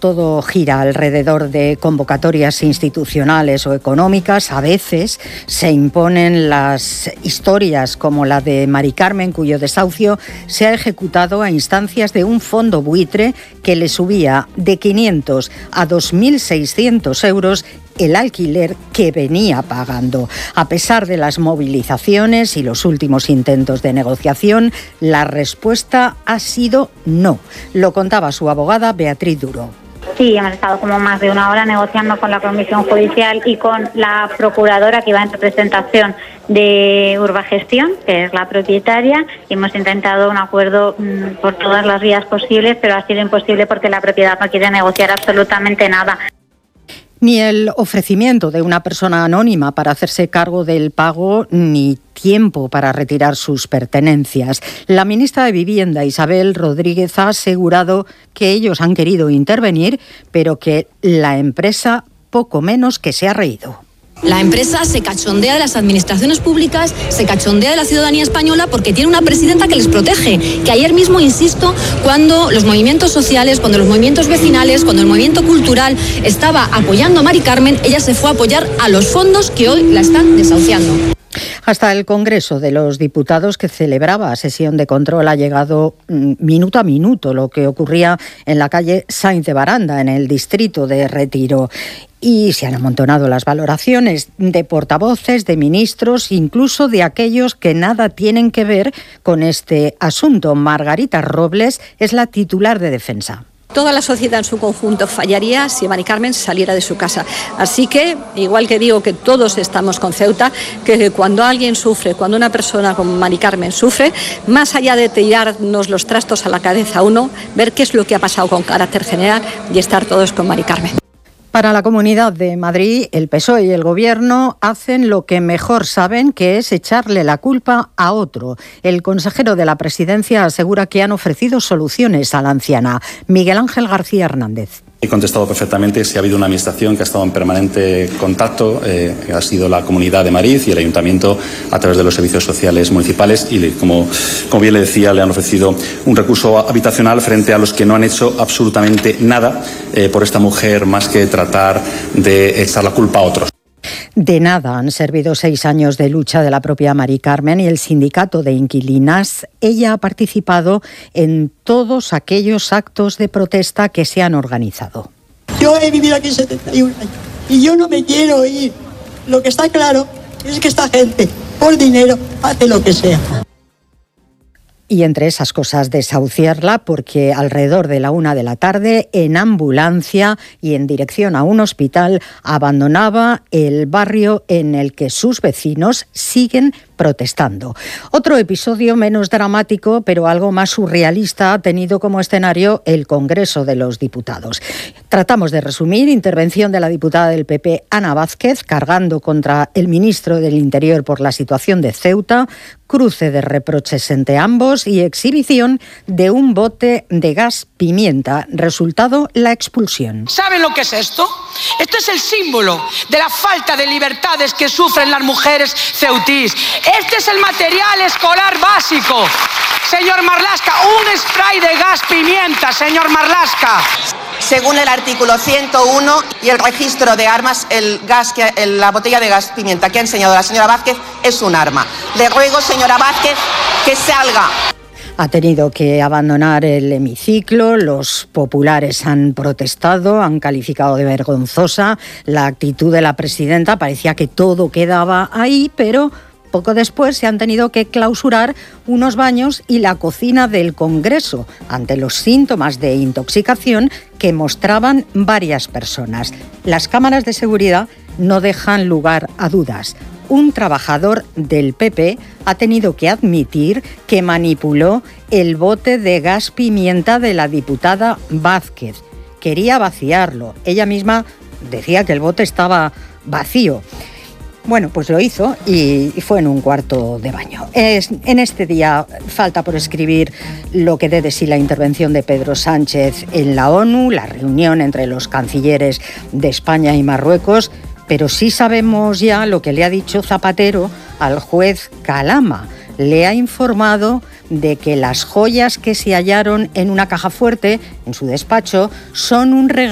todo gira alrededor de convocatorias institucionales o económicas. A veces se imponen las historias como la de Mari Carmen, cuyo desahucio se ha ejecutado a instancias de un fondo buitre que le subía de 500 a 2.600 euros el alquiler que venía pagando. A pesar de las movilizaciones y los últimos intentos de negociación, la respuesta ha sido no. Lo contaba su abogada Beatriz Duro. Sí, hemos estado como más de una hora negociando con la Comisión Judicial y con la procuradora que iba en representación de Urbagestión, que es la propietaria. Hemos intentado un acuerdo por todas las vías posibles, pero ha sido imposible porque la propiedad no quiere negociar absolutamente nada. Ni el ofrecimiento de una persona anónima para hacerse cargo del pago, ni tiempo para retirar sus pertenencias. La ministra de Vivienda, Isabel Rodríguez, ha asegurado que ellos han querido intervenir, pero que la empresa poco menos que se ha reído. La empresa se cachondea de las administraciones públicas, se cachondea de la ciudadanía española porque tiene una presidenta que les protege. Que ayer mismo, insisto, cuando los movimientos sociales, cuando los movimientos vecinales, cuando el movimiento cultural estaba apoyando a Mari Carmen, ella se fue a apoyar a los fondos que hoy la están desahuciando. Hasta el Congreso de los Diputados, que celebraba sesión de control, ha llegado minuto a minuto lo que ocurría en la calle Sáenz de Baranda, en el distrito de Retiro. Y se han amontonado las valoraciones de portavoces, de ministros, incluso de aquellos que nada tienen que ver con este asunto. Margarita Robles es la titular de Defensa. Toda la sociedad en su conjunto fallaría si Mari Carmen saliera de su casa. Así que, igual que digo que todos estamos con Ceuta, que cuando alguien sufre, cuando una persona como Mari Carmen sufre, más allá de tirarnos los trastos a la cabeza uno, ver qué es lo que ha pasado con carácter general y estar todos con Mari Carmen. Para la Comunidad de Madrid, el PSOE y el Gobierno hacen lo que mejor saben, que es echarle la culpa a otro. El consejero de la Presidencia asegura que han ofrecido soluciones a la anciana. Miguel Ángel García Hernández. He contestado perfectamente. Si ha habido una administración que ha estado en permanente contacto, ha sido la Comunidad de Madrid y el Ayuntamiento a través de los servicios sociales municipales y, como bien le decía, le han ofrecido un recurso habitacional frente a los que no han hecho absolutamente nada por esta mujer más que tratar de echar la culpa a otros. De nada han servido 6 años de lucha de la propia Mari Carmen y el sindicato de inquilinas. Ella ha participado en todos aquellos actos de protesta que se han organizado. Yo he vivido aquí 71 años y yo no me quiero ir. Lo que está claro es que esta gente, por dinero, hace lo que sea. Y entre esas cosas, desahuciarla porque alrededor de la 1 de la tarde, en ambulancia y en dirección a un hospital, abandonaba el barrio en el que sus vecinos siguen protestando. Otro episodio menos dramático, pero algo más surrealista, ha tenido como escenario el Congreso de los Diputados. Tratamos de resumir: intervención de la diputada del PP, Ana Vázquez, cargando contra el ministro del Interior por la situación de Ceuta, cruce de reproches entre ambos y exhibición de un bote de gas pimienta. Resultado, la expulsión. ¿Saben lo que es esto? Esto es el símbolo de la falta de libertades que sufren las mujeres ceutís. Este es el material escolar básico. Señor Marlaska, un spray de gas pimienta, señor Marlaska. Según el artículo 101 y el registro de armas, la botella de gas pimienta que ha enseñado la señora Vázquez es un arma. Le ruego, señora Vázquez, que salga. Ha tenido que abandonar el hemiciclo. Los populares han protestado, han calificado de vergonzosa la actitud de la presidenta. Parecía que todo quedaba ahí, pero poco después se han tenido que clausurar unos baños y la cocina del Congreso ante los síntomas de intoxicación que mostraban varias personas. Las cámaras de seguridad no dejan lugar a dudas. Un trabajador del PP ha tenido que admitir que manipuló el bote de gas pimienta de la diputada Vázquez. Quería vaciarlo. Ella misma decía que el bote estaba vacío. Bueno, pues lo hizo y fue en un cuarto de baño. En este día falta por escribir lo que dé de sí la intervención de Pedro Sánchez en la ONU, la reunión entre los cancilleres de España y Marruecos, pero sí sabemos ya lo que le ha dicho Zapatero al juez Calama. Le ha informado de que las joyas que se hallaron en una caja fuerte en su despacho son un regalo